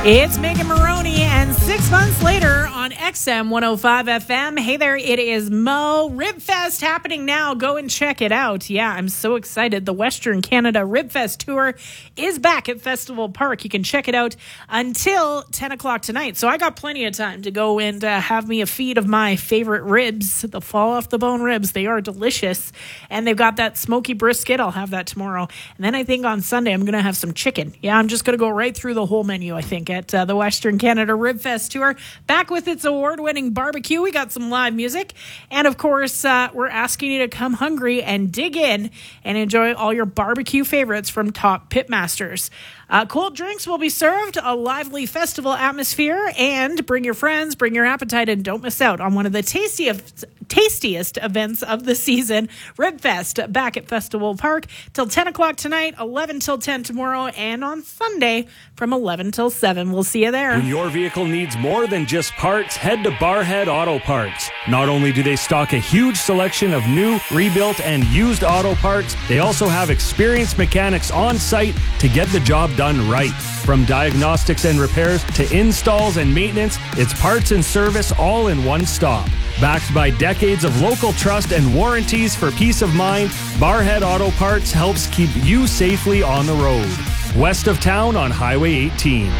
It's Megan Maroney, and 6 months later on XM 105 FM. Hey there, it is Mo. Ribfest happening now. Go and check it out. Yeah, I'm so excited. The Western Canada Ribfest Tour is back at Festival Park. You can check it out until 10 o'clock tonight. So I got plenty of time to go and have me a feed of my favorite ribs, the fall-off-the-bone ribs. They are delicious, and they've got that smoky brisket. I'll have that tomorrow. And then I think on Sunday I'm going to have some chicken. Yeah, I'm just going to go right through the whole menu, I think, at the Western Canada Ribfest Tour. Back with its award-winning barbecue. We got some live music. And, of course, we're asking you to come hungry and dig in and enjoy all your barbecue favorites from top pitmasters. Cold drinks will be served, a lively festival atmosphere, and bring your friends, bring your appetite, and don't miss out on one of the tastiest events of the season, Ribfest, back at Festival Park till 10 o'clock tonight, 11 till 10 tomorrow, and on Sunday from 11 till 7. We'll see you there. When your vehicle needs more than just parts, head to Barhead Auto Parts. Not only do they stock a huge selection of new, rebuilt, and used auto parts, they also have experienced mechanics on site to get the job done right. From diagnostics and repairs to installs and maintenance, it's parts and service all in one stop. Backed by decades of local trust and warranties for peace of mind, Barhead Auto Parts helps keep you safely on the road. West of town on Highway 18.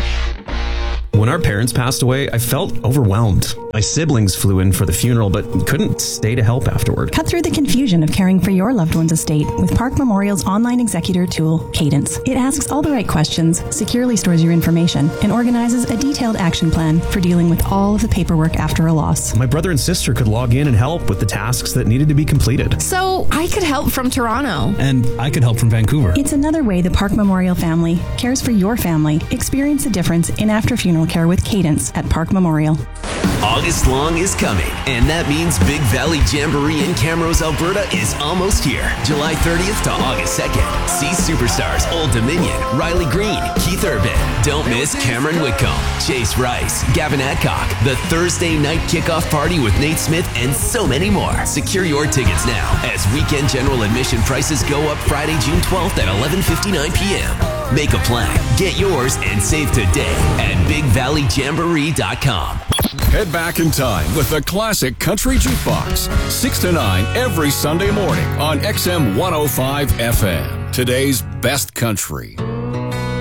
When our parents passed away, I felt overwhelmed. My siblings flew in for the funeral, but couldn't stay to help afterward. Cut through the confusion of caring for your loved one's estate with Park Memorial's online executor tool, Cadence. It asks all the right questions, securely stores your information, and organizes a detailed action plan for dealing with all of the paperwork after a loss. My brother and sister could log in and help with the tasks that needed to be completed. So I could help from Toronto. And I could help from Vancouver. It's another way the Park Memorial family cares for your family. Experience the difference in after-funeral care with Cadence at Park Memorial. August long is coming, and that means Big Valley Jamboree in Camrose, Alberta is almost here. July 30th to August 2nd. See superstars Old Dominion, Riley Green, Keith Urban. Don't miss Cameron Whitcomb, Chase Rice, Gavin Adcock, the Thursday night kickoff party with Nate Smith, and so many more. Secure your tickets now as weekend general admission prices go up Friday, June 12th at 11:59 p.m. Make a plan, get yours, and save today at BigValleyJamboree.com. Head back in time with the classic Country Jukebox, 6 to 9 every Sunday morning on XM 105 FM. Today's best country.